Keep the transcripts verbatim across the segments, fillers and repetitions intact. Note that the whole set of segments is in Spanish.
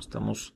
estamos...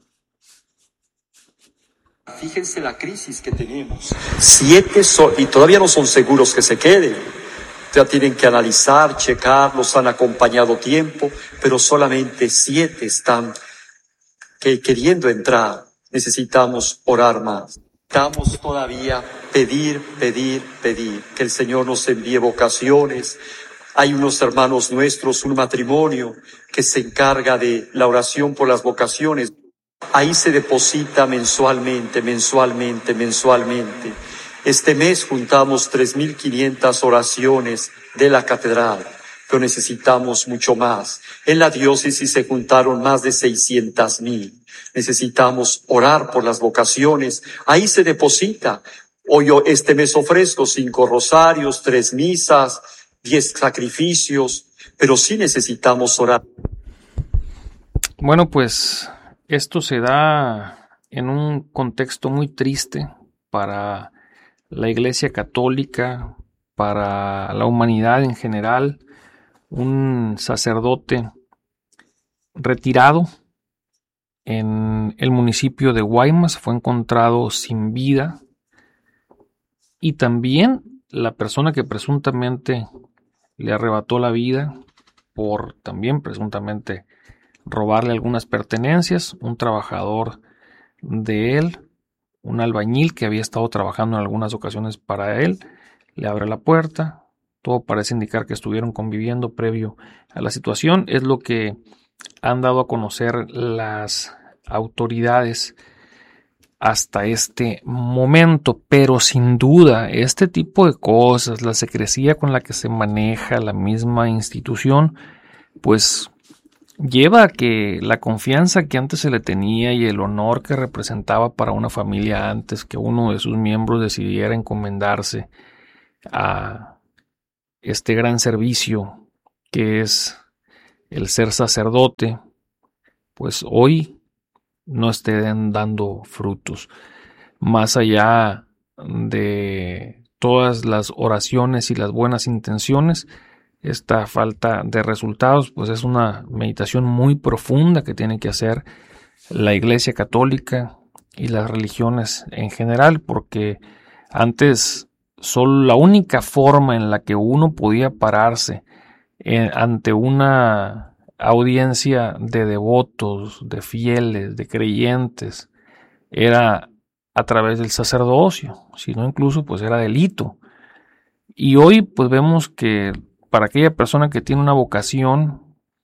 Fíjense la crisis que tenemos. Siete son, y todavía no son seguros que se queden. Ya tienen que analizar, checar, los han acompañado tiempo, pero solamente siete están que, queriendo entrar. Necesitamos orar más. Necesitamos todavía pedir, pedir, pedir, que el Señor nos envíe vocaciones. Hay unos hermanos nuestros, un matrimonio que se encarga de la oración por las vocaciones. Ahí se deposita mensualmente, mensualmente, mensualmente. Este mes juntamos tres mil quinientas oraciones de la catedral, pero necesitamos mucho más. En la diócesis se juntaron más de seiscientas mil. Necesitamos orar por las vocaciones. Ahí se deposita. Hoy yo este mes ofrezco cinco rosarios, tres misas, diez sacrificios, pero sí necesitamos orar. Bueno, pues esto se da en un contexto muy triste para la Iglesia Católica, para la humanidad en general. Un sacerdote retirado en el municipio de Guaymas fue encontrado sin vida, y también la persona que presuntamente le arrebató la vida por también presuntamente robarle algunas pertenencias, un trabajador de él, un albañil que había estado trabajando en algunas ocasiones para él, le abre la puerta. Todo parece indicar que estuvieron conviviendo previo a la situación. Es lo que han dado a conocer las autoridades hasta este momento, pero sin duda este tipo de cosas, la secrecía con la que se maneja la misma institución, pues lleva a que la confianza que antes se le tenía y el honor que representaba para una familia antes que uno de sus miembros decidiera encomendarse a este gran servicio que es el ser sacerdote, pues hoy no estén dando frutos. Más allá de todas las oraciones y las buenas intenciones, esta falta de resultados pues es una meditación muy profunda que tiene que hacer la Iglesia Católica y las religiones en general, porque antes solo la única forma en la que uno podía pararse en, ante una audiencia de devotos, de fieles, de creyentes, era a través del sacerdocio, si no incluso pues era delito. Y hoy pues vemos que para aquella persona que tiene una vocación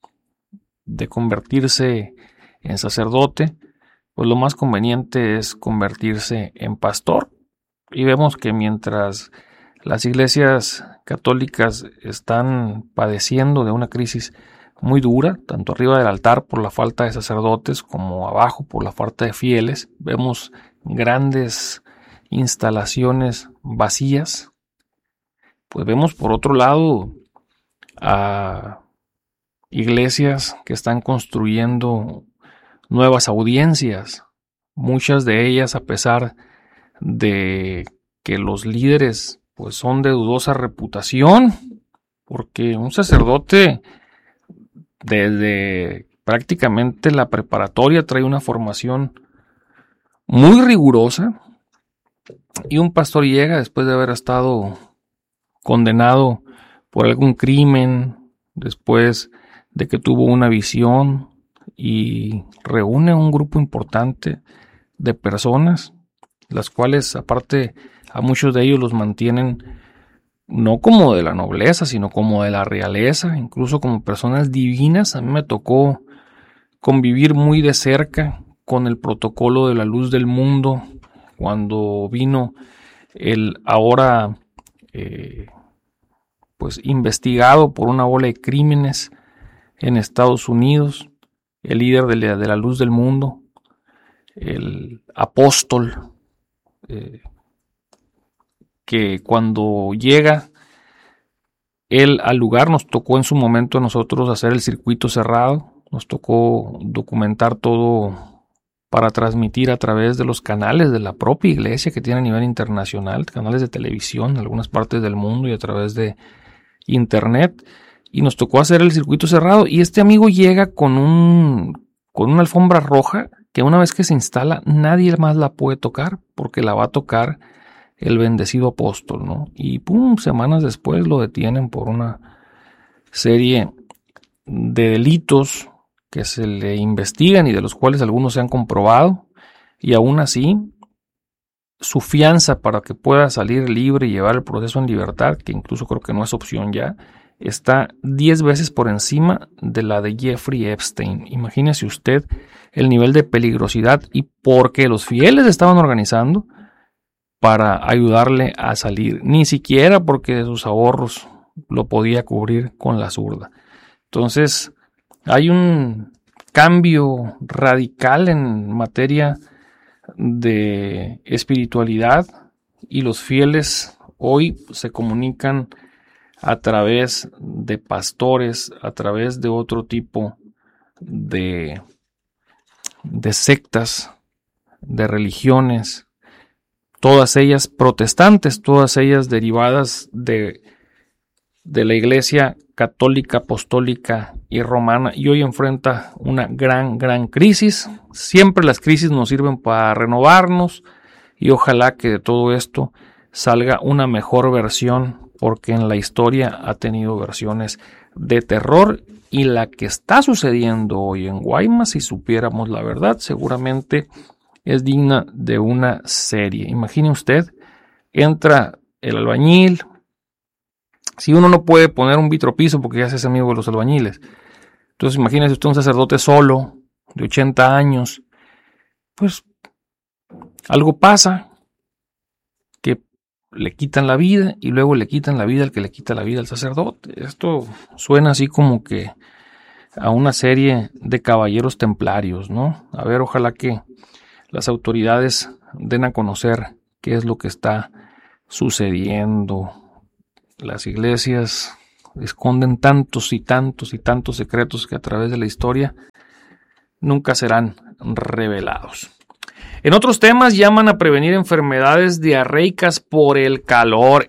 de convertirse en sacerdote, pues lo más conveniente es convertirse en pastor. Y vemos que mientras las iglesias católicas están padeciendo de una crisis muy dura, tanto arriba del altar por la falta de sacerdotes como abajo por la falta de fieles, vemos grandes instalaciones vacías. Pues vemos por otro lado a iglesias que están construyendo nuevas audiencias, muchas de ellas a pesar de que los líderes pues son de dudosa reputación, porque un sacerdote desde prácticamente la preparatoria trae una formación muy rigurosa, y un pastor llega después de haber estado condenado por algún crimen, después de que tuvo una visión, y reúne un grupo importante de personas, las cuales aparte a muchos de ellos los mantienen no como de la nobleza, sino como de la realeza, incluso como personas divinas. A mí me tocó convivir muy de cerca con el protocolo de la luz del mundo cuando vino el ahora eh, pues investigado por una ola de crímenes en Estados Unidos, el líder de la, de la luz del mundo, el apóstol, eh, que cuando llega él al lugar, nos tocó en su momento a nosotros hacer el circuito cerrado, nos tocó documentar todo para transmitir a través de los canales de la propia iglesia que tiene a nivel internacional, canales de televisión en algunas partes del mundo y a través de internet, y nos tocó hacer el circuito cerrado, y este amigo llega con un con una alfombra roja que una vez que se instala, nadie más la puede tocar, porque la va a tocar el bendecido apóstol, ¿no? Y pum, semanas después lo detienen por una serie de delitos que se le investigan y de los cuales algunos se han comprobado, y aún así su fianza para que pueda salir libre y llevar el proceso en libertad, que incluso creo que no es opción ya, está diez veces por encima de la de Jeffrey Epstein. Imagínese usted el nivel de peligrosidad, y porque los fieles estaban organizando para ayudarle a salir, ni siquiera porque de sus ahorros lo podía cubrir con la zurda. Entonces hay un cambio radical en materia de espiritualidad, y los fieles hoy se comunican a través de pastores, a través de otro tipo de, de sectas, de religiones, todas ellas protestantes, todas ellas derivadas de, de la Iglesia católica, apostólica y romana, y hoy enfrenta una gran, gran crisis. Siempre las crisis nos sirven para renovarnos, y ojalá que de todo esto salga una mejor versión, porque en la historia ha tenido versiones de terror, y la que está sucediendo hoy en Guaymas, si supiéramos la verdad, seguramente es digna de una serie. Imagine usted, entra el albañil. Si uno no puede poner un vitropiso porque ya se hace amigo de los albañiles, entonces imagínese usted un sacerdote solo, de ochenta años, pues algo pasa, que le quitan la vida, y luego le quitan la vida al que le quita la vida al sacerdote. Esto suena así como que a una serie de caballeros templarios, ¿no? A ver, ojalá que las autoridades den a conocer qué es lo que está sucediendo. Las iglesias esconden tantos y tantos y tantos secretos que a través de la historia nunca serán revelados. En otros temas, llaman a prevenir enfermedades diarreicas por el calor.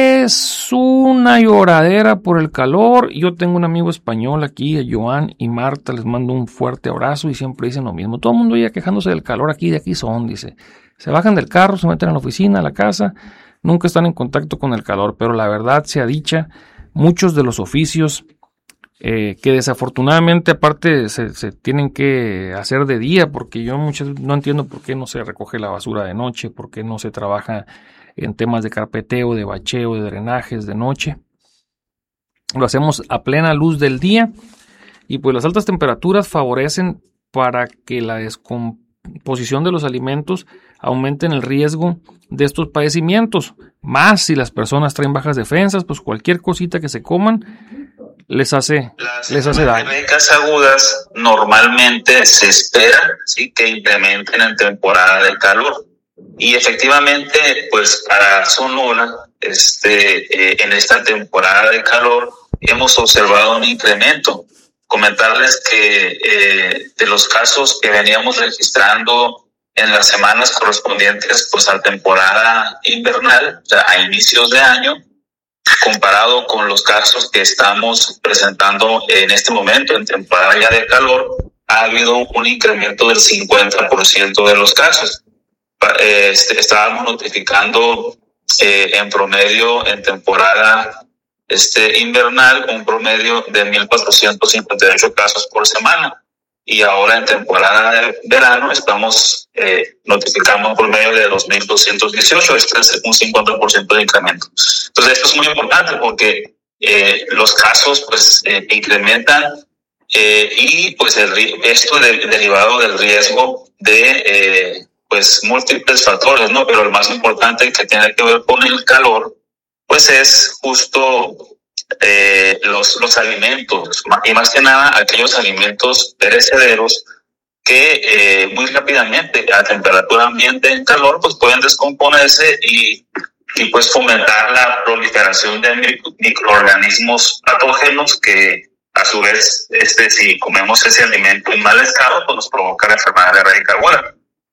Es una lloradera por el calor. Yo tengo un amigo español aquí, a Joan y Marta, les mando un fuerte abrazo, y siempre dicen lo mismo. Todo el mundo ya quejándose del calor aquí, de aquí son, dice. Se bajan del carro, se meten a la oficina, a la casa, nunca están en contacto con el calor, pero la verdad sea dicha, muchos de los oficios eh, que desafortunadamente aparte se, se tienen que hacer de día, porque yo muchas no entiendo por qué no se recoge la basura de noche, por qué no se trabaja en temas de carpeteo, de bacheo, de drenajes de noche. Lo hacemos a plena luz del día, y pues las altas temperaturas favorecen para que la descomposición de los alimentos aumenten el riesgo de estos padecimientos. Más si las personas traen bajas defensas, pues cualquier cosita que se coman les hace, las les hace daño. Las diarreicas agudas normalmente se espera, ¿sí?, que incrementen en temporada de calor. Y efectivamente, pues para Sonora, este, eh, en esta temporada de calor, hemos observado un incremento. Comentarles que eh, de los casos que veníamos registrando en las semanas correspondientes pues a temporada invernal, o sea, a inicios de año, comparado con los casos que estamos presentando en este momento en temporada ya de calor, ha habido un incremento del cincuenta por ciento de los casos. Este, estábamos notificando eh, en promedio en temporada este, invernal un promedio de mil cuatrocientos cincuenta y ocho casos por semana. Y ahora en temporada de verano estamos eh, notificando un promedio de dos mil doscientos dieciocho, este es un cincuenta por ciento de incremento. Entonces esto es muy importante porque eh, los casos pues eh, incrementan eh, y pues el, esto de, derivado del riesgo de eh, pues múltiples factores, ¿no? Pero el más importante que tiene que ver con el calor pues es justo Eh, los, los alimentos, y más que nada aquellos alimentos perecederos que eh, muy rápidamente a temperatura ambiente en calor pues pueden descomponerse y, y pues fomentar la proliferación de micro, microorganismos patógenos que a su vez este, si comemos ese alimento en mal estado pues nos provoca la enfermedad diarreica aguda.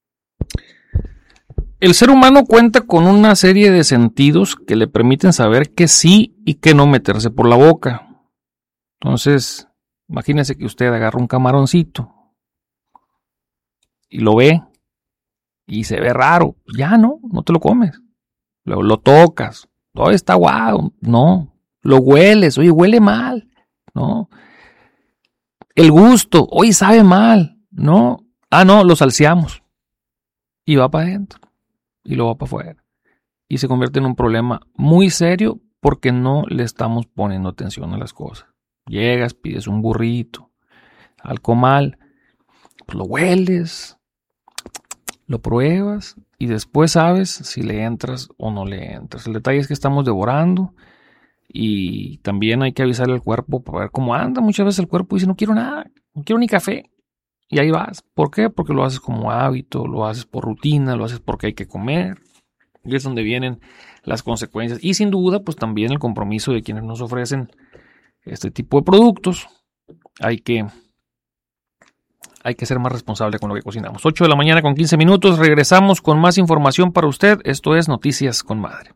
El ser humano cuenta con una serie de sentidos que le permiten saber que sí y que no meterse por la boca. Entonces, imagínese que usted agarra un camaroncito y lo ve y se ve raro, ya no, no te lo comes. Lo, lo tocas, oye, está guau, no. Lo hueles, oye, huele mal, no. El gusto, oye, sabe mal, no. Ah, no, lo salseamos. Y va para adentro, y lo va para afuera. Y se convierte en un problema muy serio porque no le estamos poniendo atención a las cosas. Llegas, pides un burrito al comal, pues lo hueles, lo pruebas y después sabes si le entras o no le entras. El detalle es que estamos devorando y también hay que avisarle al cuerpo para ver cómo anda. Muchas veces el cuerpo dice, no quiero nada, no quiero ni café. Y ahí vas. ¿Por qué? Porque lo haces como hábito, lo haces por rutina, lo haces porque hay que comer. Y es donde vienen las consecuencias. Y sin duda, pues también el compromiso de quienes nos ofrecen este tipo de productos. Hay que, hay que ser más responsable con lo que cocinamos. ocho de la mañana con quince minutos. Regresamos con más información para usted. Esto es Noticias con Madre.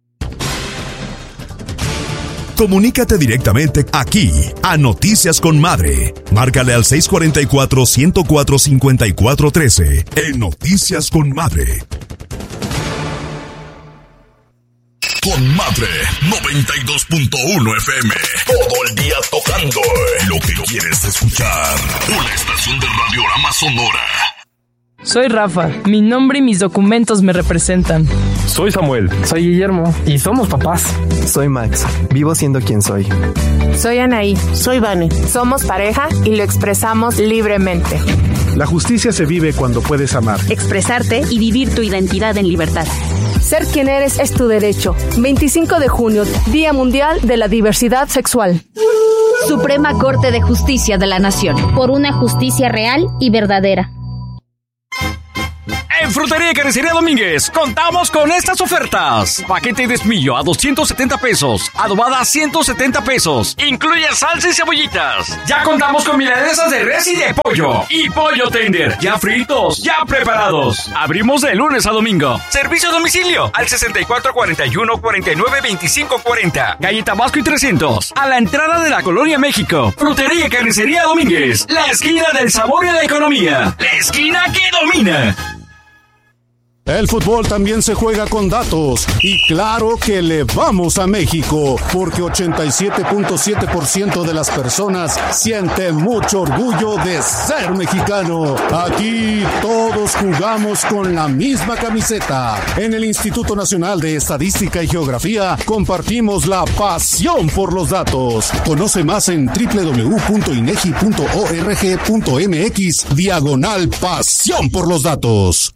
Comunícate directamente aquí a Noticias con Madre. Márcale al seis cuatro cuatro, uno cero cuatro, cinco cuatro uno tres en Noticias con Madre. Con Madre noventa y dos punto uno F M. Todo el día tocando lo que quieres escuchar. Una estación de Radiorama Sonora. Soy Rafa, mi nombre y mis documentos me representan. Soy Samuel. Soy Guillermo. Y somos papás. Soy Max, vivo siendo quien soy. Soy Anaí. Soy Vane. Somos pareja y lo expresamos libremente. La justicia se vive cuando puedes amar, expresarte y vivir tu identidad en libertad. Ser quien eres es tu derecho. veinticinco de junio, Día Mundial de la Diversidad Sexual. Suprema Corte de Justicia de la Nación. Por una justicia real y verdadera. En Frutería y Carnicería Domínguez contamos con estas ofertas. Paquete de espillo a doscientos setenta pesos. Adobada a ciento setenta pesos. Incluye salsa y cebollitas. Ya contamos con milanesas de res y de pollo. Y pollo tender. Ya fritos, ya preparados. Abrimos de lunes a domingo. Servicio a domicilio al sesenta y cuatro cuarenta y uno, cuarenta y nueve, veinticinco cuarenta. Calle Tabasco y trescientos. A la entrada de la Colonia México. Frutería y Carnicería Domínguez. La esquina del sabor y la economía. La esquina que domina. El fútbol también se juega con datos y claro que le vamos a México porque ochenta y siete punto siete por ciento de las personas siente mucho orgullo de ser mexicano. Aquí todos jugamos con la misma camiseta. En el Instituto Nacional de Estadística y Geografía compartimos la pasión por los datos. Conoce más en doble u doble u doble u punto inegi punto org punto mx diagonal pasión por los datos.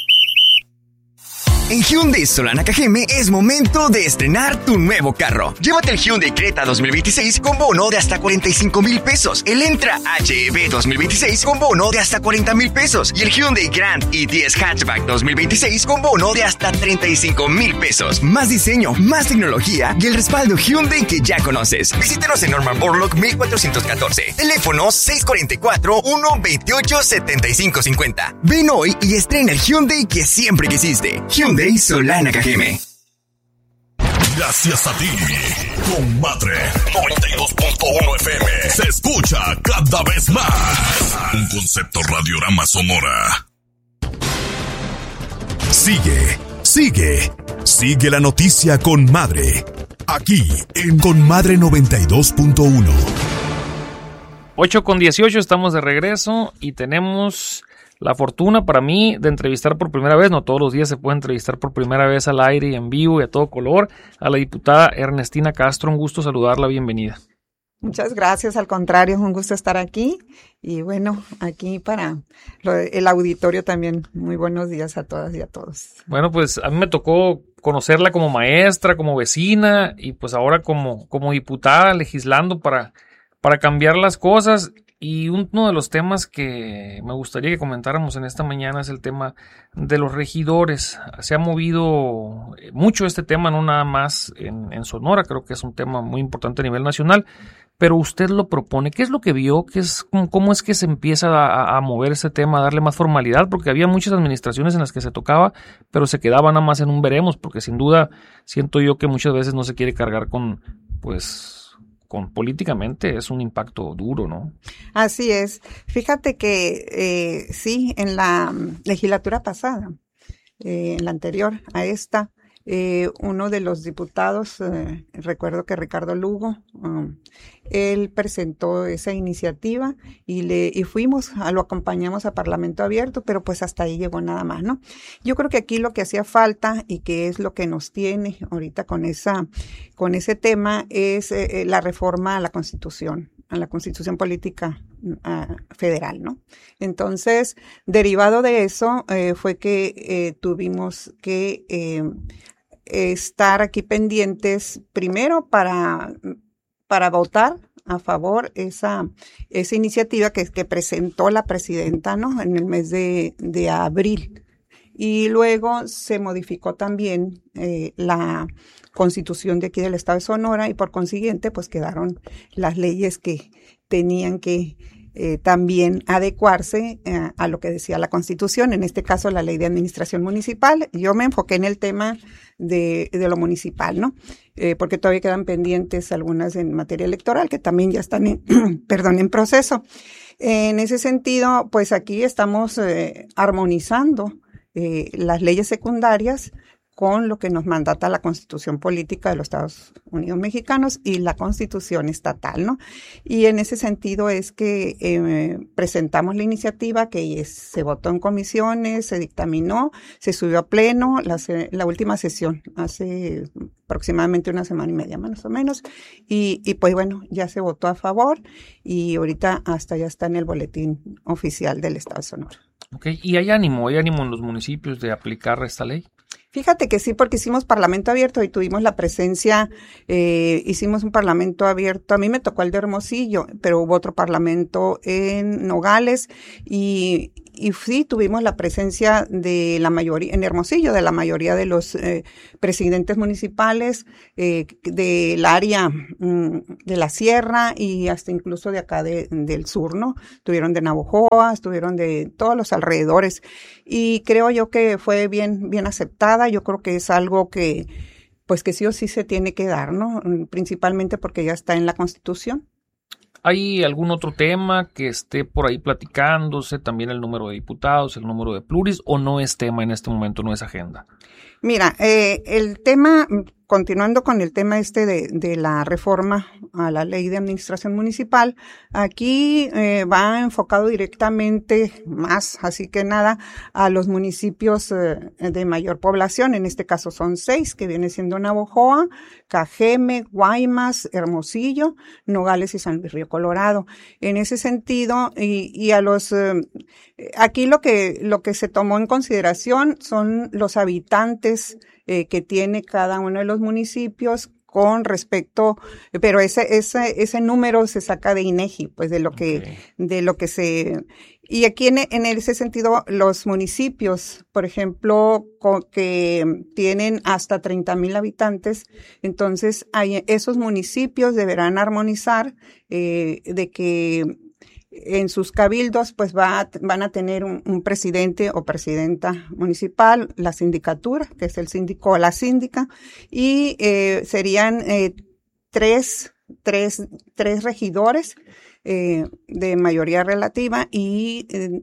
En Hyundai Solana Cajeme es momento de estrenar tu nuevo carro. Llévate el Hyundai Creta dos mil veintiséis con bono de hasta cuarenta y cinco mil pesos. El Entra H E V dos mil veintiséis con bono de hasta cuarenta mil pesos. Y el Hyundai Grand i diez Hatchback dos mil veintiséis con bono de hasta treinta y cinco mil pesos. Más diseño, más tecnología y el respaldo Hyundai que ya conoces. Visítenos en Norman Borlaug mil cuatrocientos catorce. Teléfono seis cuatro cuatro, uno dos ocho, siete cinco cinco cero. Ven hoy y estrena el Hyundai que siempre quisiste. Hyundai Solana Cajeme. Gracias a ti, con Madre noventa y dos punto uno F M se escucha cada vez más. Un concepto Radiorama Sonora. Sigue, sigue, sigue la noticia con Madre. Aquí en Con Madre noventa y dos punto uno. ocho con dieciocho, estamos de regreso y tenemos la fortuna para mí de entrevistar por primera vez, no todos los días se puede entrevistar por primera vez al aire y en vivo y a todo color, a la diputada Ernestina Castro. Un gusto saludarla, bienvenida. Muchas gracias, al contrario, es un gusto estar aquí y bueno, aquí para lo, el auditorio también, muy buenos días a todas y a todos. Bueno, pues a mí me tocó conocerla como maestra, como vecina y pues ahora como, como diputada legislando para, para cambiar las cosas. Y uno de los temas que me gustaría que comentáramos en esta mañana es el tema de los regidores. Se ha movido mucho este tema, no nada más en, en Sonora, creo que es un tema muy importante a nivel nacional, pero usted lo propone. ¿Qué es lo que vio? ¿Qué es, cómo, cómo es que se empieza a, a mover este tema, a darle más formalidad? Porque había muchas administraciones en las que se tocaba, pero se quedaba nada más en un veremos, porque sin duda siento yo que muchas veces no se quiere cargar con, pues... con políticamente es un impacto duro, ¿no? Así es. Fíjate que eh, sí, en la legislatura pasada, eh, en la anterior a esta, eh, uno de los diputados, eh, recuerdo que Ricardo Lugo, um, él presentó esa iniciativa y le y fuimos, a, lo acompañamos a Parlamento Abierto, pero pues hasta ahí llegó nada más, ¿no? Yo creo que aquí lo que hacía falta y que es lo que nos tiene ahorita con esa con ese tema es eh, la reforma a la Constitución, a la Constitución Política uh, Federal, ¿no? Entonces, derivado de eso eh, fue que eh, tuvimos que eh, estar aquí pendientes primero para para votar a favor esa esa iniciativa que, que presentó la presidenta, ¿no? En el mes de, de abril. Y luego se modificó también eh, la Constitución de aquí del Estado de Sonora y por consiguiente pues quedaron las leyes que tenían que eh, también adecuarse eh, a lo que decía la Constitución, en este caso la Ley de Administración Municipal. Yo me enfoqué en el tema de, de lo municipal, ¿no? Eh, porque todavía quedan pendientes algunas en materia electoral que también ya están en, perdón, en proceso. En ese sentido, pues aquí estamos eh, armonizando eh, las leyes secundarias con lo que nos mandata la Constitución Política de los Estados Unidos Mexicanos y la Constitución Estatal, ¿no? Y en ese sentido es que eh, presentamos la iniciativa que es, se votó en comisiones, se dictaminó, se subió a pleno la, la última sesión, hace aproximadamente una semana y media más o menos, y, y pues bueno, ya se votó a favor y ahorita hasta ya está en el boletín oficial del Estado de Sonora. Okay. ¿Y hay ánimo, hay ánimo en los municipios de aplicar esta ley? Fíjate que sí, porque hicimos Parlamento Abierto y tuvimos la presencia, eh, hicimos un Parlamento Abierto, a mí me tocó el de Hermosillo, pero hubo otro Parlamento en Nogales y, y sí tuvimos la presencia de la mayoría, en Hermosillo, de la mayoría de los eh, presidentes municipales eh, del área mm, de la sierra y hasta incluso de acá de, del sur, ¿no? Estuvieron de Navojoa, estuvieron de todos los alrededores y creo yo que fue bien, bien aceptada. Yo creo que es algo que, pues que sí o sí se tiene que dar, ¿no? Principalmente porque ya está en la Constitución. ¿Hay algún otro tema que esté por ahí platicándose? ¿También el número de diputados, el número de pluris? ¿O no es tema en este momento, no es agenda? Mira, eh, el tema, continuando con el tema este de, de la reforma a la Ley de Administración Municipal, aquí eh, va enfocado directamente más, así que nada, a los municipios eh, de mayor población, en este caso son seis, que viene siendo Navojoa, Cajeme, Guaymas, Hermosillo, Nogales y San Luis Río Colorado. En ese sentido, y, y a los, eh, aquí lo que, lo que se tomó en consideración son los habitantes Eh, que tiene cada uno de los municipios con respecto, pero ese ese ese número se saca de INEGI, pues de lo que okay. de lo que se y aquí en, en ese sentido los municipios, por ejemplo, con, que tienen hasta treinta mil habitantes, entonces hay, esos municipios deberán armonizar eh, de que en sus cabildos pues va a, van a tener un, un presidente o presidenta municipal, la sindicatura, que es el síndico o la síndica, y eh, serían eh, tres, tres, tres regidores eh, de mayoría relativa y eh,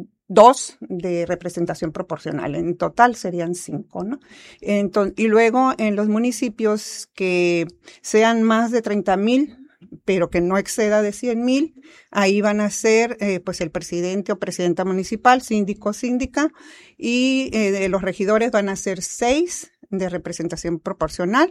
dos de representación proporcional. En total serían cinco, ¿no? Entonces, y luego en los municipios que sean más de treinta mil, pero que no exceda de cien mil, ahí van a ser eh, pues el presidente o presidenta municipal, síndico o síndica, y eh, de los regidores van a ser seis de representación proporcional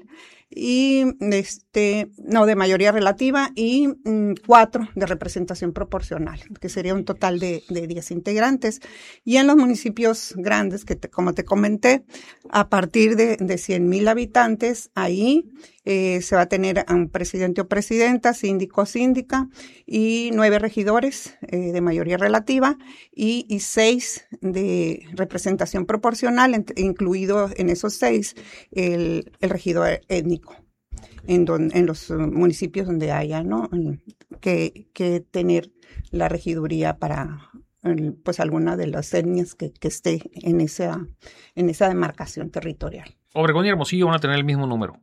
y este no de mayoría relativa y mm, cuatro de representación proporcional, que sería un total de, de diez integrantes. Y en los municipios grandes, que te, como te comenté, a partir de, de cien mil habitantes, ahí eh, se va a tener a un presidente o presidenta, síndico o síndica, y nueve regidores eh, de mayoría relativa y, y seis de representación proporcional, en, incluido en esos seis el, el regidor étnico. En, don, en los municipios donde haya, ¿no? Que, que tener la regiduría para, pues, alguna de las etnias que, que esté en esa, en esa demarcación territorial. Obregón y Hermosillo van a tener el mismo número.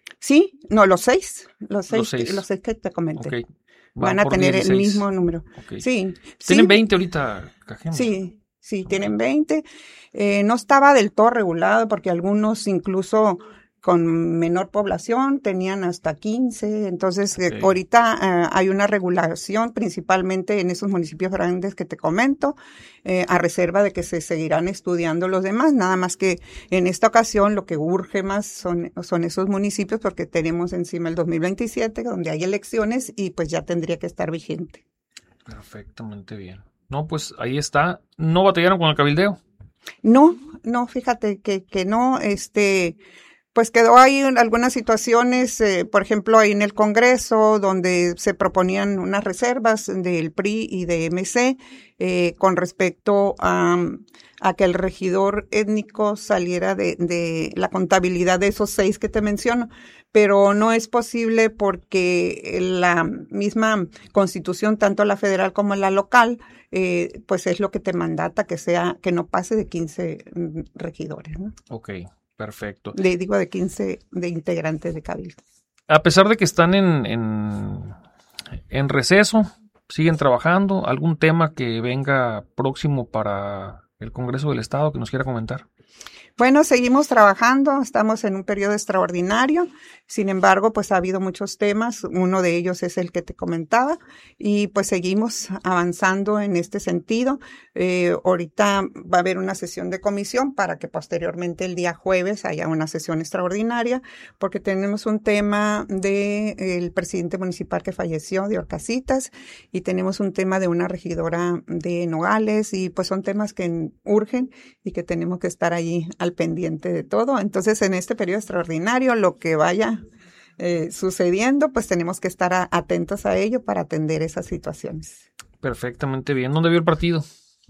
Sí, no, los seis, los seis, los seis, los seis que te comenté. Okay. Van, Van a tener dieciséis. El mismo número. Okay. Sí. ¿Tienen sí. veinte ahorita, Cajeme? Sí, sí, tienen veinte. Eh, no estaba del todo regulado porque algunos incluso con menor población tenían hasta quince. Entonces, okay. eh, ahorita eh, hay una regulación principalmente en esos municipios grandes que te comento, eh, a reserva de que se seguirán estudiando los demás. Nada más que en esta ocasión lo que urge más son, son esos municipios porque tenemos encima el dos mil veintisiete donde hay elecciones y pues ya tendría que estar vigente. Perfectamente bien. No, pues ahí está. ¿No batallaron con el cabildeo? No, no, fíjate que, que no, este... Pues quedó ahí algunas situaciones, eh, por ejemplo, ahí en el Congreso, donde se proponían unas reservas del P R I y de M C eh, con respecto a, a que el regidor étnico saliera de, de la contabilidad de esos seis que te menciono, pero no es posible porque la misma Constitución, tanto la federal como la local, eh, pues es lo que te mandata que sea, que no pase de quince regidores, ¿no? Ok. Perfecto. Le digo de quince de integrantes de cabildo. A pesar de que están en, en, en receso, siguen trabajando. ¿Algún tema que venga próximo para el Congreso del Estado que nos quiera comentar? Bueno, seguimos trabajando, estamos en un periodo extraordinario, sin embargo, pues ha habido muchos temas, uno de ellos es el que te comentaba, y pues seguimos avanzando en este sentido. Eh, ahorita va a haber una sesión de comisión para que posteriormente el día jueves haya una sesión extraordinaria, porque tenemos un tema de el presidente municipal que falleció, de Orcasitas, y tenemos un tema de una regidora de Nogales, y pues son temas que urgen y que tenemos que estar allí al pendiente de todo. Entonces, en este periodo extraordinario, lo que vaya eh, sucediendo, pues tenemos que estar a, atentos a ello para atender esas situaciones. Perfectamente bien. ¿Dónde vio el partido?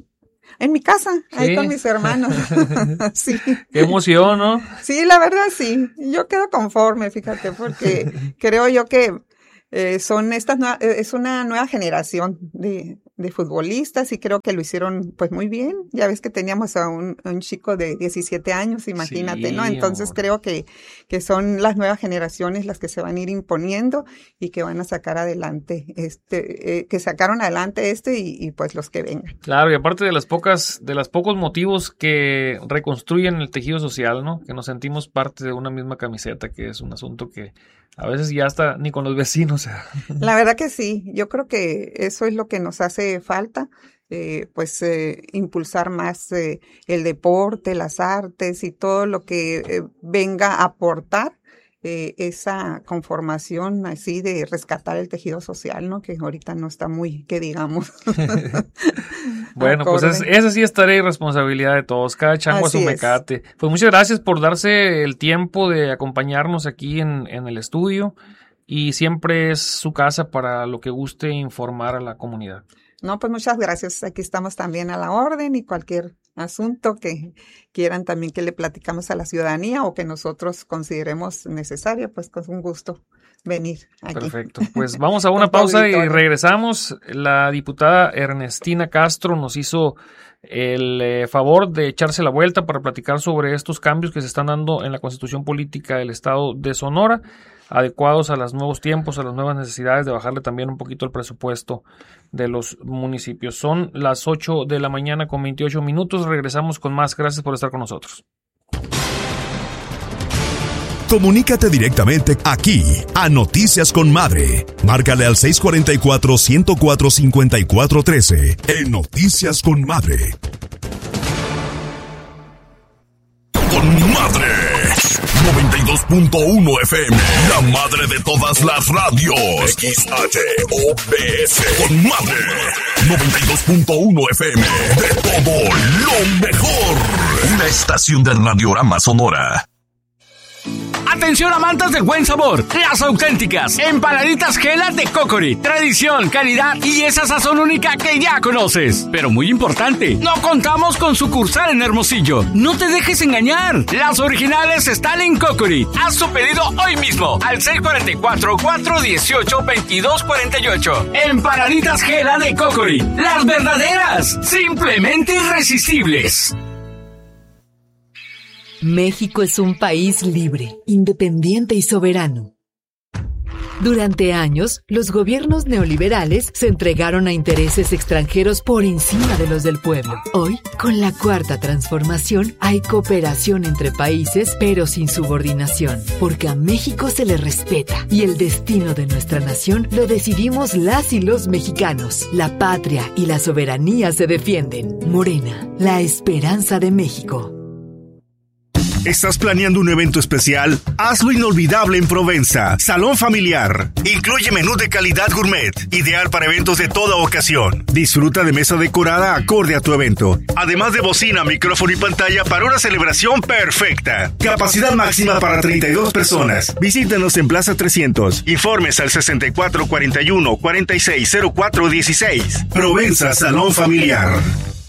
En mi casa, ¿Sí? Ahí con mis hermanos. Sí. Qué emoción, ¿no? Sí, la verdad sí. Yo quedo conforme, fíjate, porque creo yo que eh, son estas nueva, es una nueva generación de de futbolistas y creo que lo hicieron pues muy bien. Ya ves que teníamos a un, a un chico de diecisiete años, imagínate, sí, ¿no? Entonces amor. creo que, que son las nuevas generaciones las que se van a ir imponiendo y que van a sacar adelante este, eh, que sacaron adelante este y, y pues los que vengan. Claro, y aparte de las pocas, de los pocos motivos que reconstruyen el tejido social, ¿no? Que nos sentimos parte de una misma camiseta, que es un asunto que a veces ya está ni con los vecinos. La verdad que sí, yo creo que eso es lo que nos hace falta, eh, pues eh, impulsar más eh, el deporte, las artes y todo lo que eh, venga a aportar eh, esa conformación así de rescatar el tejido social, ¿no? Que ahorita no está muy, que digamos. Bueno, pues es, esa sí es tarea y responsabilidad de todos, cada chango a su mecate. Pues muchas gracias por darse el tiempo de acompañarnos aquí en, en el estudio y siempre es su casa para lo que guste informar a la comunidad. No, pues muchas gracias. Aquí estamos también a la orden y cualquier asunto que quieran también que le platicamos a la ciudadanía o que nosotros consideremos necesario, pues con un gusto venir aquí. Perfecto. Pues vamos a una pausa y regresamos. La diputada Ernestina Castro nos hizo el eh, favor de echarse la vuelta para platicar sobre estos cambios que se están dando en la Constitución Política del Estado de Sonora, adecuados a los nuevos tiempos, a las nuevas necesidades de bajarle también un poquito el presupuesto de los municipios. Son las ocho de la mañana con veintiocho minutos. Regresamos con más. Gracias por estar con nosotros. Comunícate directamente aquí a Noticias con Madre. Márcale al seis cuatro cuatro, uno cero cuatro, cinco cuatro uno tres en Noticias con Madre. Con Madre noventa y dos punto uno F M, la madre de todas las radios. X H O B S. Con Madre noventa y dos punto uno F M, de todo lo mejor. Una estación de Radiorama Sonora. Atención amantes del buen sabor, las auténticas empanaditas Gela de Cocori. Tradición, calidad y esa sazón única que ya conoces. Pero muy importante, no contamos con sucursal en Hermosillo. No te dejes engañar, las originales están en Cocori. Haz tu pedido hoy mismo al seis cuatro cuatro, cuatro uno ocho, veintidós cuarenta y ocho. Empanaditas Gela de Cocori, las verdaderas, simplemente irresistibles. México es un país libre, independiente y soberano. Durante años, los gobiernos neoliberales se entregaron a intereses extranjeros por encima de los del pueblo. Hoy, con la Cuarta Transformación, hay cooperación entre países, pero sin subordinación, porque a México se le respeta y el destino de nuestra nación lo decidimos las y los mexicanos. La patria y la soberanía se defienden. Morena, la esperanza de México. ¿Estás planeando un evento especial? Hazlo inolvidable en Provenza. Salón familiar. Incluye menú de calidad gourmet, ideal para eventos de toda ocasión. Disfruta de mesa decorada acorde a tu evento. Además de bocina, micrófono y pantalla para una celebración perfecta. Capacidad máxima para treinta y dos personas. Visítanos en Plaza trescientos. Informes al sesenta y cuatro cuarenta y uno cuarenta y seis cero cuatro dieciséis. Provenza Salón Familiar.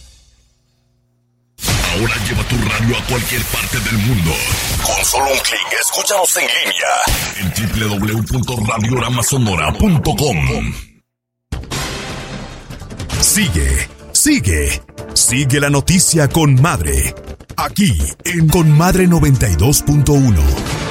Ahora lleva tu radio a cualquier parte del mundo. Con solo un clic, escúchanos en línea en doble u doble u doble u punto radiorama sonora punto com. Sigue, sigue, sigue la noticia con Madre. Aquí en Con Madre noventa y dos punto uno.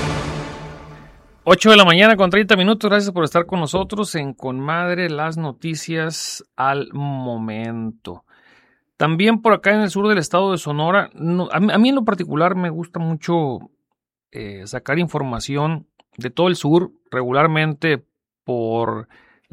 ocho de la mañana con treinta minutos. Gracias por estar con nosotros en Con Madre, las noticias al momento. También por acá en el sur del estado de Sonora, no, a, mí, a mí en lo particular me gusta mucho eh, sacar información de todo el sur, regularmente por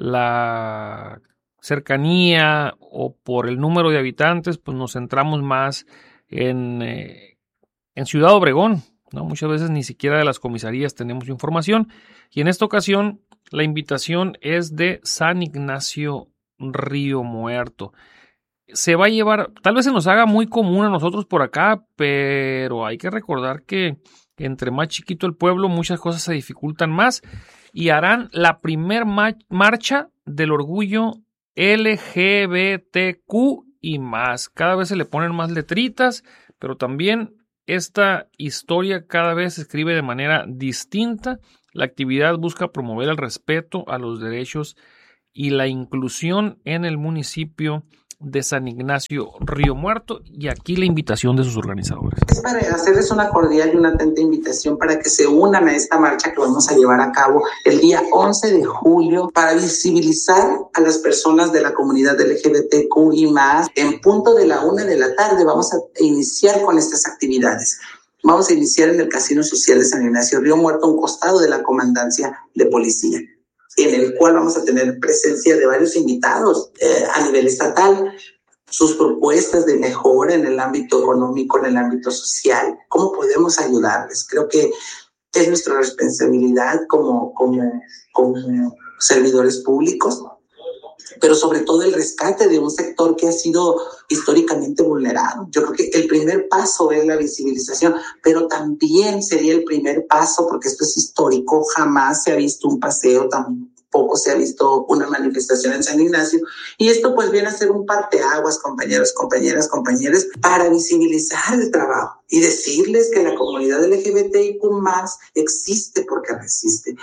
la cercanía o por el número de habitantes, pues nos centramos más en, eh, en Ciudad Obregón, ¿no? Muchas veces ni siquiera de las comisarías tenemos información, y en esta ocasión la invitación es de San Ignacio Río Muerto. Se va a llevar, tal vez se nos haga muy común a nosotros por acá, pero hay que recordar que entre más chiquito el pueblo, muchas cosas se dificultan más, y harán la primer ma- marcha del orgullo L G B T Q y más. Cada vez se le ponen más letritas, pero también esta historia cada vez se escribe de manera distinta. La actividad busca promover el respeto a los derechos y la inclusión en el municipio de San Ignacio Río Muerto, y aquí la invitación de sus organizadores. Es para hacerles una cordial y una atenta invitación para que se unan a esta marcha que vamos a llevar a cabo el día once de julio para visibilizar a las personas de la comunidad L G B T Q y más. En punto de la una de la tarde vamos a iniciar con estas actividades. Vamos a iniciar en el Casino Social de San Ignacio Río Muerto, a un costado de la Comandancia de Policía, en el cual vamos a tener presencia de varios invitados eh, a nivel estatal, sus propuestas de mejora en el ámbito económico, en el ámbito social, cómo podemos ayudarles. Creo que es nuestra responsabilidad como, como, como servidores públicos, pero sobre todo el rescate de un sector que ha sido históricamente vulnerado. Yo creo que el primer paso es la visibilización, pero también sería el primer paso, porque esto es histórico, jamás se ha visto un paseo, tampoco se ha visto una manifestación en San Ignacio, y esto pues viene a ser un parteaguas, compañeros, compañeras, compañeros, para visibilizar el trabajo y decirles que la comunidad L G B T I Q más existe porque resiste.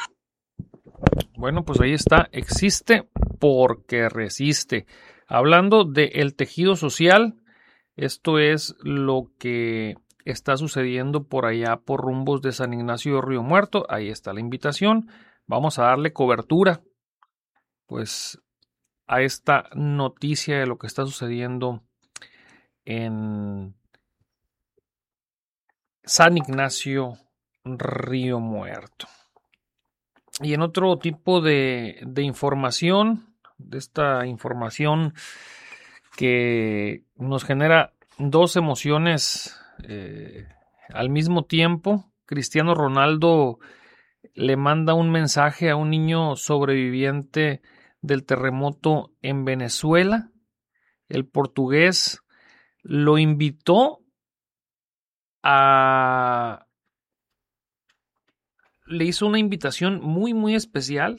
Bueno, pues ahí está, existe porque resiste. Hablando del tejido social, esto es lo que está sucediendo por allá por rumbos de San Ignacio de Río Muerto. Ahí está la invitación. Vamos a darle cobertura, pues, a esta noticia de lo que está sucediendo en San Ignacio Río Muerto. Y en otro tipo de, de información, de esta información que nos genera dos emociones eh, al mismo tiempo, Cristiano Ronaldo le manda un mensaje a un niño sobreviviente del terremoto en Venezuela. El portugués lo invitó a... le hizo una invitación muy, muy especial.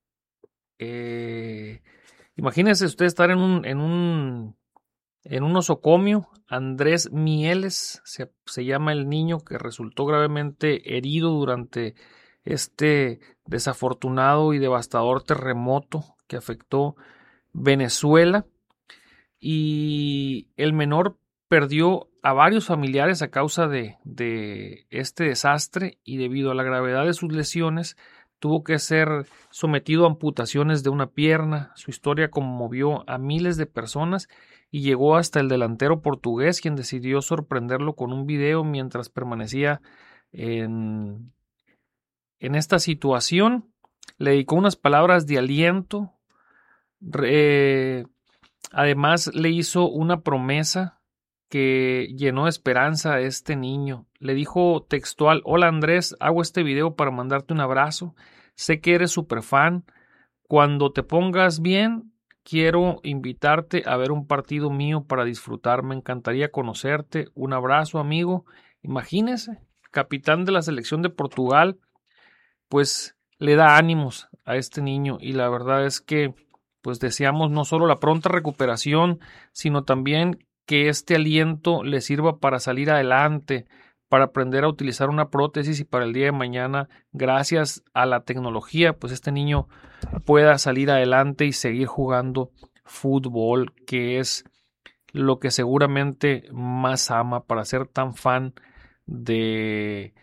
Eh, imagínense usted estar en un, en un, en un osocomio. Andrés Mieles se, se llama el niño que resultó gravemente herido durante este desafortunado y devastador terremoto que afectó Venezuela. Y el menor perdió a varios familiares a causa de, de este desastre y debido a la gravedad de sus lesiones tuvo que ser sometido a amputaciones de una pierna. Su historia conmovió a miles de personas y llegó hasta el delantero portugués, quien decidió sorprenderlo con un video mientras permanecía en, en esta situación. Le dedicó unas palabras de aliento. Eh, además, le hizo una promesa que llenó de esperanza a este niño. Le dijo textual: hola Andrés, hago este video para mandarte un abrazo. Sé que eres súper fan. Cuando te pongas bien, quiero invitarte a ver un partido mío para disfrutar. Me encantaría conocerte. Un abrazo, amigo. Imagínese, capitán de la selección de Portugal, pues le da ánimos a este niño y la verdad es que pues deseamos no solo la pronta recuperación, sino también que este aliento le sirva para salir adelante, para aprender a utilizar una prótesis y para el día de mañana, gracias a la tecnología, pues este niño pueda salir adelante y seguir jugando fútbol, que es lo que seguramente más ama, para ser tan fan de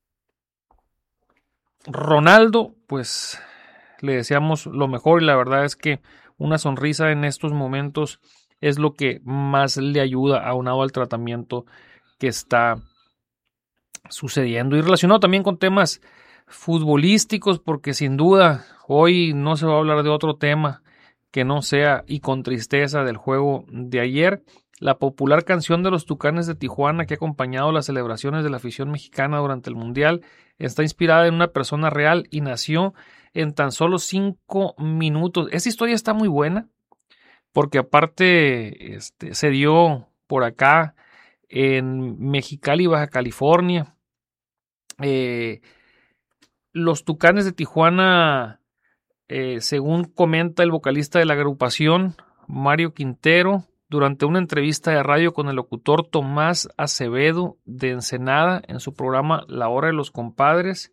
Ronaldo. Pues le deseamos lo mejor y la verdad es que una sonrisa en estos momentos es lo que más le ayuda, aunado al tratamiento que está sucediendo y relacionado también con temas futbolísticos, porque sin duda hoy no se va a hablar de otro tema que no sea, y con tristeza, del juego de ayer. La popular canción de los Tucanes de Tijuana, que ha acompañado las celebraciones de la afición mexicana durante el Mundial, está inspirada en una persona real y nació en tan solo cinco minutos. Esta historia está muy buena, porque aparte este, se dio por acá en Mexicali, Baja California. Eh, los Tucanes de Tijuana, eh, según comenta el vocalista de la agrupación, Mario Quintero, durante una entrevista de radio con el locutor Tomás Acevedo de Ensenada en su programa La Hora de los Compadres,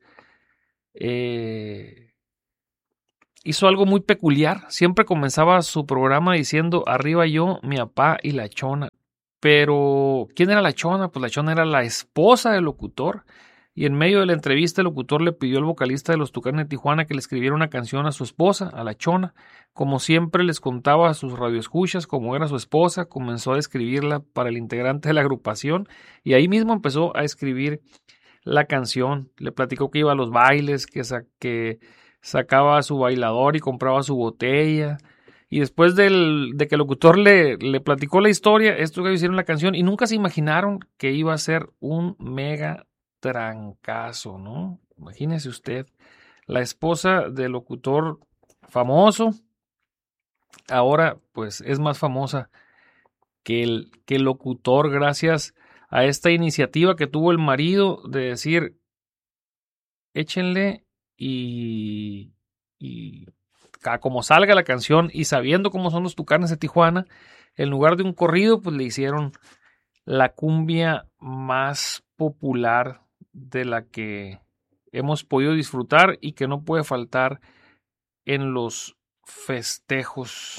eh, hizo algo muy peculiar. Siempre comenzaba su programa diciendo: arriba yo, mi papá y la Chona. Pero, ¿quién era la Chona? Pues la Chona era la esposa del locutor. Y en medio de la entrevista, el locutor le pidió al vocalista de los Tucanes de Tijuana que le escribiera una canción a su esposa, a la Chona. Como siempre les contaba a sus radioescuchas cómo era su esposa, comenzó a escribirla para el integrante de la agrupación y ahí mismo empezó a escribir la canción. Le platicó que iba a los bailes, que, sa- que sacaba a su bailador y compraba su botella. Y después del, de que el locutor le, le platicó la historia, estos que hicieron la canción y nunca se imaginaron que iba a ser un mega trancazo, ¿no? Imagínese usted, la esposa del locutor famoso, ahora pues es más famosa que el, que el locutor, gracias a esta iniciativa que tuvo el marido de decir: échenle y, y a como salga la canción, y sabiendo cómo son los Tucanes de Tijuana, en lugar de un corrido, pues le hicieron la cumbia más popular de la que hemos podido disfrutar y que no puede faltar en los festejos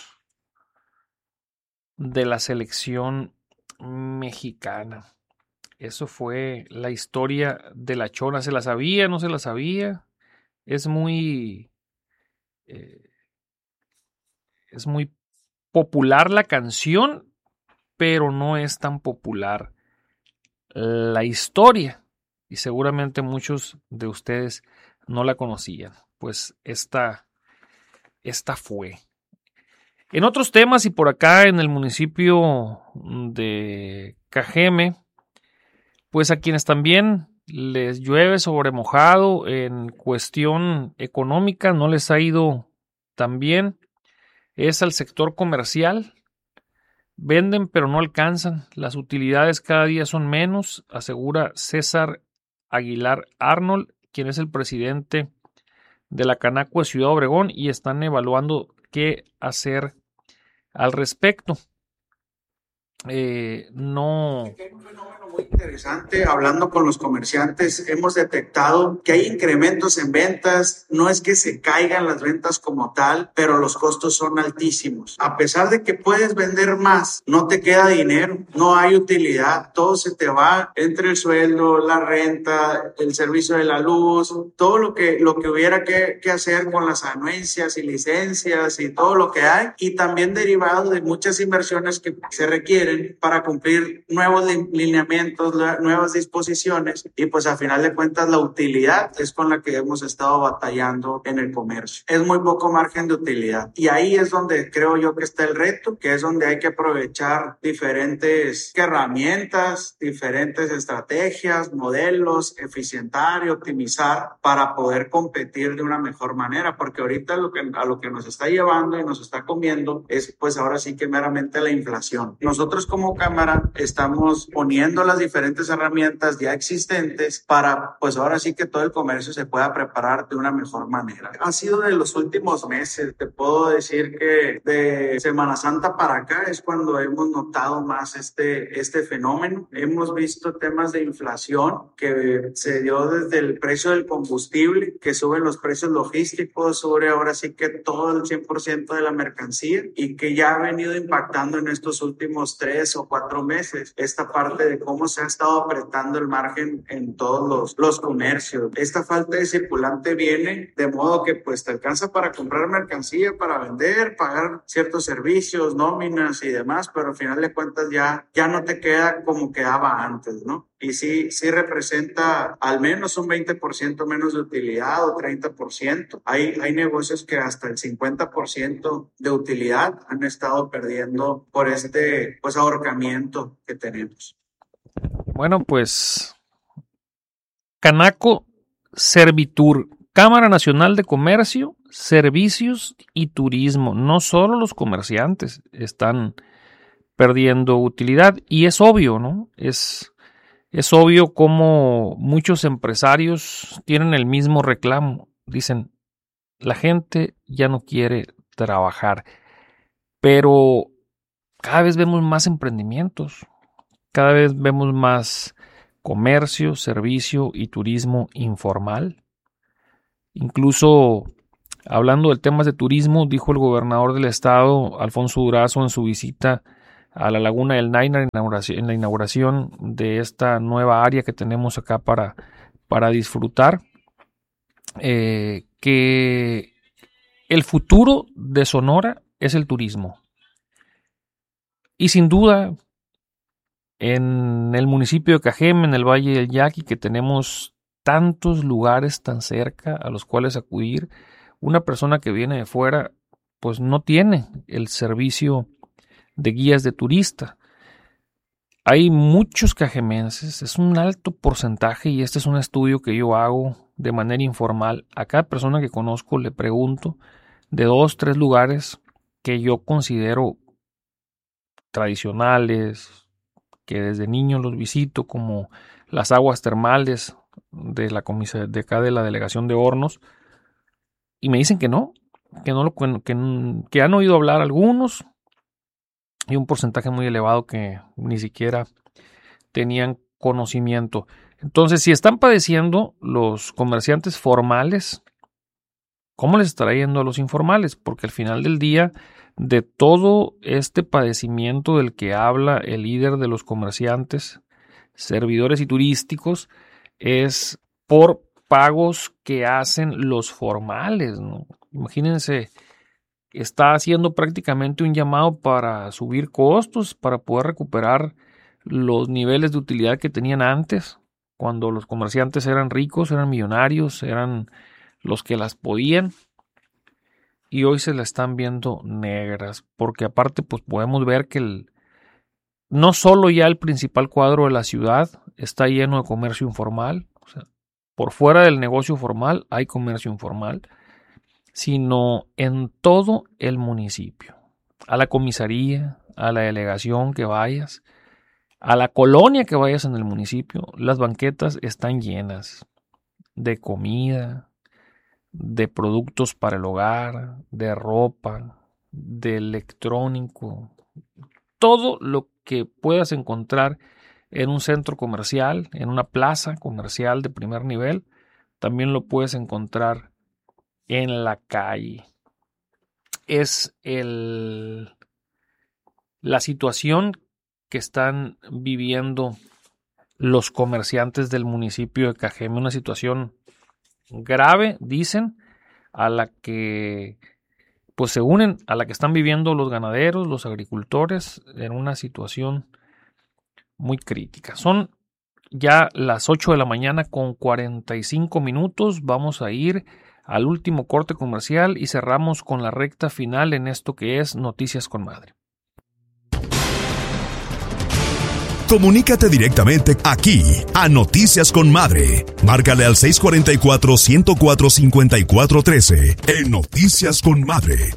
de la selección mexicana. Eso fue la historia de la Chona. ¿Se la sabía? ¿No se la sabía? Es muy eh, es muy popular la canción, pero no es tan popular la historia. Y seguramente muchos de ustedes no la conocían. Pues esta, esta fue. En otros temas, y por acá en el municipio de Cajeme, pues a quienes también les llueve sobre mojado en cuestión económica, no les ha ido tan bien, es al sector comercial. Venden pero no alcanzan, las utilidades cada día son menos, asegura César Aguilar Arnold, quien es el presidente de la Canacue Ciudad Obregón, y están evaluando qué hacer al respecto. Eh, no, Muy interesante, hablando con los comerciantes, hemos detectado que hay incrementos en ventas, no es que se caigan las ventas como tal, pero los costos son altísimos. A pesar de que puedes vender más, no te queda dinero, no hay utilidad, todo se te va entre el sueldo, la renta, el servicio de la luz, todo lo que, lo que hubiera que, que hacer con las anuencias y licencias y todo lo que hay, y también derivado de muchas inversiones que se requieren para cumplir nuevos lineamientos, nuevas disposiciones, y pues a final de cuentas la utilidad es con la que hemos estado batallando en el comercio. Es muy poco margen de utilidad y ahí es donde creo yo que está el reto, que es donde hay que aprovechar diferentes herramientas, diferentes estrategias, modelos, eficientar y optimizar para poder competir de una mejor manera, porque ahorita lo que, a lo que nos está llevando y nos está comiendo es pues ahora sí que meramente la inflación. Nosotros como Cámara estamos poniendo las diferentes herramientas ya existentes para pues ahora sí que todo el comercio se pueda preparar de una mejor manera. Ha sido de los últimos meses, te puedo decir que de Semana Santa para acá es cuando hemos notado más este, este fenómeno. Hemos visto temas de inflación que se dio desde el precio del combustible, que suben los precios logísticos, sobre ahora sí que todo el cien por ciento de la mercancía, y que ya ha venido impactando en estos últimos tres o cuatro meses esta parte de cómo se ha estado apretando el margen en todos los, los comercios. Esta falta de circulante viene de modo que pues te alcanza para comprar mercancía, para vender, pagar ciertos servicios, nóminas y demás, pero al final de cuentas ya, ya no te queda como quedaba antes, ¿no? Y sí, sí representa al menos un veinte por ciento menos de utilidad o treinta por ciento. Hay, hay negocios que hasta el cincuenta por ciento de utilidad han estado perdiendo por este pues ahorcamiento que tenemos. Bueno, pues Canaco Servitur, Cámara Nacional de Comercio, Servicios y Turismo. No solo los comerciantes están perdiendo utilidad, y es obvio, ¿no? Es, es obvio cómo muchos empresarios tienen el mismo reclamo. Dicen, la gente ya no quiere trabajar, pero cada vez vemos más emprendimientos, cada vez vemos más comercio, servicio y turismo informal. Incluso hablando de temas de turismo, dijo el gobernador del estado, Alfonso Durazo, en su visita a la Laguna del Naina en la inauguración de esta nueva área que tenemos acá para, para disfrutar, eh, que el futuro de Sonora es el turismo. Y sin duda, en el municipio de Cajeme, en el Valle del Yaqui, que tenemos tantos lugares tan cerca a los cuales acudir, una persona que viene de fuera pues no tiene el servicio de guías de turista. Hay muchos cajemenses, es un alto porcentaje, y este es un estudio que yo hago de manera informal. A cada persona que conozco le pregunto de dos, tres lugares que yo considero tradicionales, que desde niño los visito, como las aguas termales de la comisa de acá de la delegación de Hornos, y me dicen que no, que no lo que, que han oído hablar algunos, y un porcentaje muy elevado que ni siquiera tenían conocimiento. Entonces, si están padeciendo los comerciantes formales, ¿cómo les estará yendo a los informales? Porque al final del día, de todo este padecimiento del que habla el líder de los comerciantes, servidores y turísticos, es por pagos que hacen los formales, ¿no? Imagínense, está haciendo prácticamente un llamado para subir costos, para poder recuperar los niveles de utilidad que tenían antes, cuando los comerciantes eran ricos, eran millonarios, eran los que las podían, y hoy se la están viendo negras, porque aparte pues podemos ver que el, no solo ya el principal cuadro de la ciudad está lleno de comercio informal, o sea, por fuera del negocio formal hay comercio informal, sino en todo el municipio. A la comisaría, a la delegación que vayas, a la colonia que vayas en el municipio, las banquetas están llenas de comida, de productos para el hogar, de ropa, de electrónico, todo lo que puedas encontrar en un centro comercial, en una plaza comercial de primer nivel. También lo puedes encontrar en la calle. Es el, la situación que están viviendo los comerciantes del municipio de Cajeme, una situación grave, dicen, a la que pues se unen a la que están viviendo los ganaderos, los agricultores, en una situación muy crítica. Son ya las ocho de la mañana con cuarenta y cinco minutos. Vamos a ir al último corte comercial y cerramos con la recta final en esto que es Noticias con Madre. Comunícate directamente aquí a Noticias con Madre. Márcale al seis cuatro cuatro, uno cero cuatro, cinco cuatro uno tres en Noticias con Madre.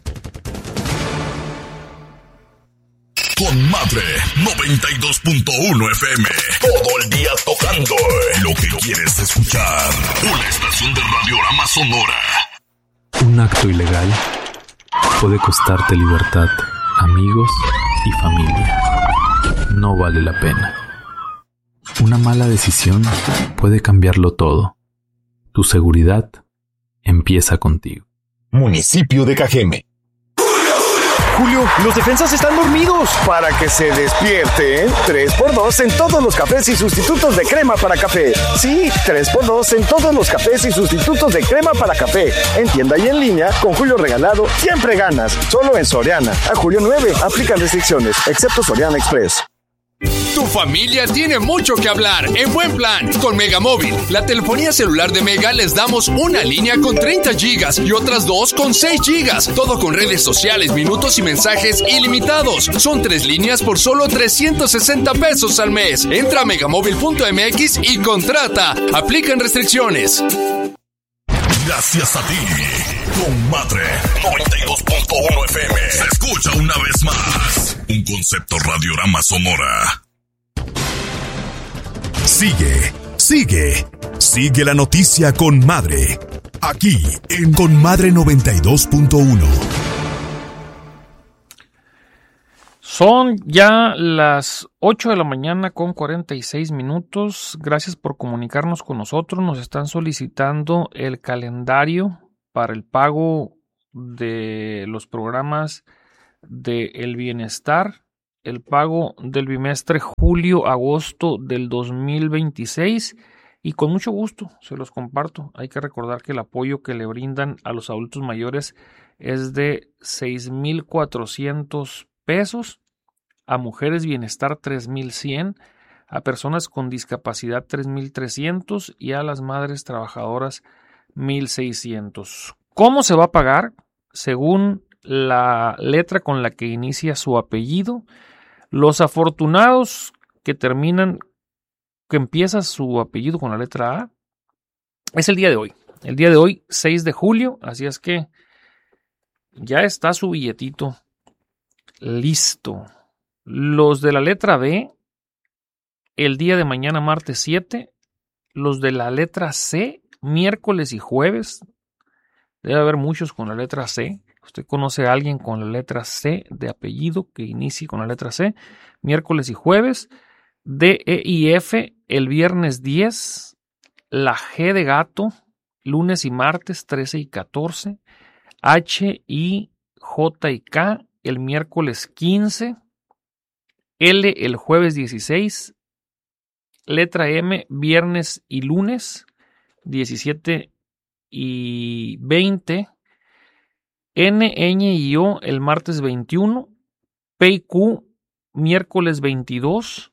Con Madre noventa y dos punto uno F M. Todo el día tocando lo que quieres escuchar. Una estación de Radiorama Sonora. Un acto ilegal puede costarte libertad, amigos y familia. No vale la pena. Una mala decisión puede cambiarlo todo. Tu seguridad empieza contigo. Municipio de Cajeme. Julio, los defensas están dormidos. Para que se despierten, tres por dos en todos los cafés y sustitutos de crema para café. Sí, tres por dos en todos los cafés y sustitutos de crema para café. En tienda y en línea, con Julio regalado, siempre ganas. Solo en Soriana. A julio nueve, aplican restricciones, excepto Soriana Express. Tu familia tiene mucho que hablar en Buen Plan con Megamóvil. La telefonía celular de Mega les damos una línea con treinta gigas y otras dos con seis gigas. Todo con redes sociales, minutos y mensajes ilimitados. Son tres líneas por solo trescientos sesenta pesos al mes. Entra a megamóvil punto m x y contrata. Aplican restricciones. Gracias a ti. Con Madre noventa y dos punto uno F M. Se escucha una vez más. Un concepto Radiorama Sonora. Sigue, sigue, sigue la noticia con Madre. Aquí en Con Madre noventa y dos punto uno. Son ya las ocho de la mañana con cuarenta y seis minutos. Gracias por comunicarnos con nosotros. Nos están solicitando el calendario para el pago de los programas de El Bienestar, el pago del bimestre julio-agosto del dos mil veintiséis, y con mucho gusto se los comparto. Hay que recordar que el apoyo que le brindan a los adultos mayores es de seis mil cuatrocientos pesos, a mujeres bienestar tres mil cien, a personas con discapacidad tres mil trescientos y a las madres trabajadoras mil seiscientos. ¿Cómo se va a pagar? Según la letra con la que inicia su apellido. Los afortunados que terminan, que empieza su apellido con la letra A, es el día de hoy. El día de hoy, seis de julio, así es que ya está su billetito listo. Los de la letra B, el día de mañana, martes siete. Los de la letra C, miércoles y jueves. Debe haber muchos con la letra C. Usted conoce a alguien con la letra C de apellido que inicie con la letra C. Miércoles y jueves. D, E y F el viernes diez. La G de gato lunes y martes trece y catorce. H, I, J y K el miércoles quince. L el jueves dieciséis. Letra M viernes y lunes diecisiete y veinte. N, Ñ y O el martes veintiuno. P y Q miércoles veintidós.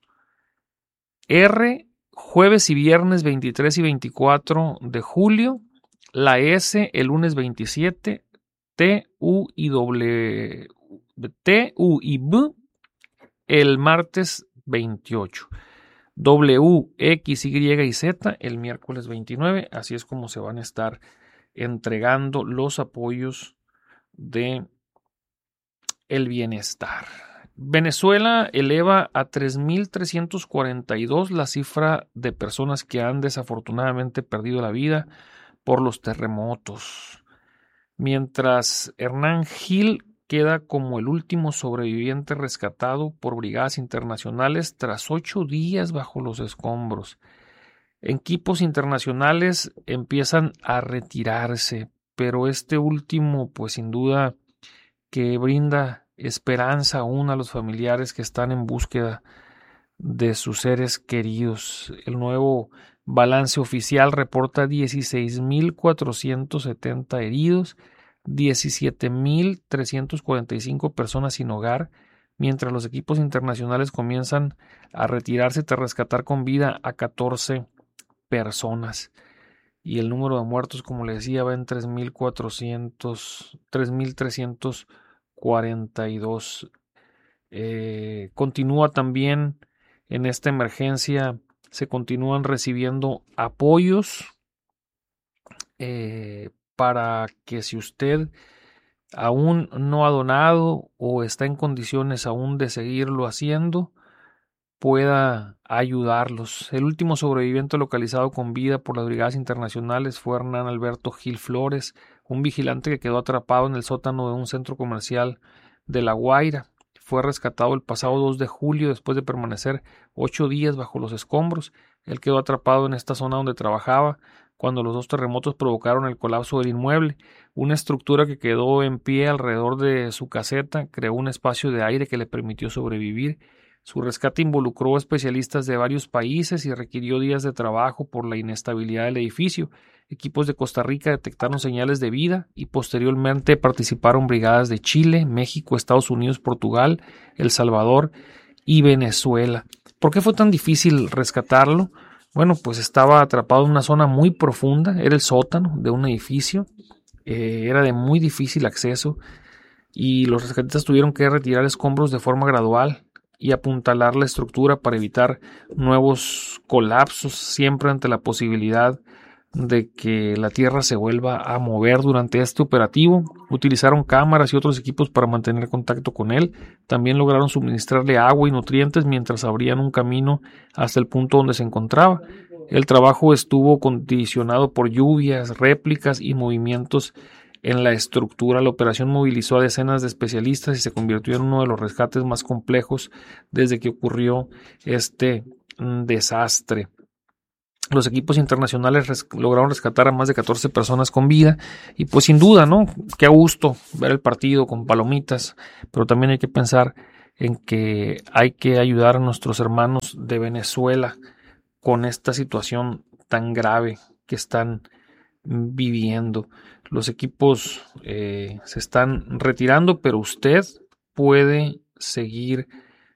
R jueves y viernes veintitrés y veinticuatro de julio. La S el lunes veintisiete. T, U y W, T, U y B el martes veintiocho. W, X, Y y Z el miércoles veintinueve. Así es como se van a estar entregando los apoyos de El Bienestar. Venezuela eleva a tres mil trescientos cuarenta y dos la cifra de personas que han desafortunadamente perdido la vida por los terremotos. Mientras Hernán Gil queda como el último sobreviviente rescatado por brigadas internacionales tras ocho días bajo los escombros. Equipos internacionales empiezan a retirarse, pero este último, pues sin duda, que brinda esperanza aún a los familiares que están en búsqueda de sus seres queridos. El nuevo balance oficial reporta dieciséis mil cuatrocientos setenta heridos, diecisiete mil trescientos cuarenta y cinco personas sin hogar, mientras los equipos internacionales comienzan a retirarse tras rescatar con vida a catorce personas. Y el número de muertos, como les decía, va en tres mil cuatrocientos, tres mil trescientos cuarenta y dos. Eh, continúa también en esta emergencia, se continúan recibiendo apoyos eh, para que si usted aún no ha donado o está en condiciones aún de seguirlo haciendo, pueda ayudarlos. El último sobreviviente localizado con vida por las brigadas internacionales fue Hernán Alberto Gil Flores, un vigilante que quedó atrapado en el sótano de un centro comercial de La Guaira. Fue rescatado el pasado dos de julio después de permanecer ocho días bajo los escombros. Él quedó atrapado en esta zona donde trabajaba cuando los dos terremotos provocaron el colapso del inmueble. Una estructura que quedó en pie alrededor de su caseta creó un espacio de aire que le permitió sobrevivir. Su rescate involucró especialistas de varios países y requirió días de trabajo por la inestabilidad del edificio. Equipos de Costa Rica detectaron señales de vida y posteriormente participaron brigadas de Chile, México, Estados Unidos, Portugal, El Salvador y Venezuela. ¿Por qué fue tan difícil rescatarlo? Bueno, pues estaba atrapado en una zona muy profunda, era el sótano de un edificio, eh, era de muy difícil acceso y los rescatistas tuvieron que retirar escombros de forma gradual y apuntalar la estructura para evitar nuevos colapsos, siempre ante la posibilidad de que la tierra se vuelva a mover durante este operativo. Utilizaron cámaras y otros equipos para mantener contacto con él. También lograron suministrarle agua y nutrientes mientras abrían un camino hasta el punto donde se encontraba. El trabajo estuvo condicionado por lluvias, réplicas y movimientos en la estructura. La operación movilizó a decenas de especialistas y se convirtió en uno de los rescates más complejos desde que ocurrió este desastre. Los equipos internacionales res- lograron rescatar a más de catorce personas con vida y pues sin duda, ¿no? Qué a gusto ver el partido con palomitas, pero también hay que pensar en que hay que ayudar a nuestros hermanos de Venezuela con esta situación tan grave que están viviendo. Los equipos eh, se están retirando, pero usted puede seguir